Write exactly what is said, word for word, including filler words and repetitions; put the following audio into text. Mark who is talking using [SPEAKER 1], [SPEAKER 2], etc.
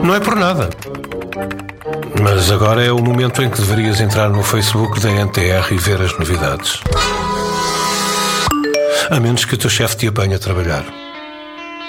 [SPEAKER 1] Não é por nada, mas agora é o momento em que deverias entrar no Facebook da N T R e ver as novidades. A menos que o teu chefe te apanhe a trabalhar.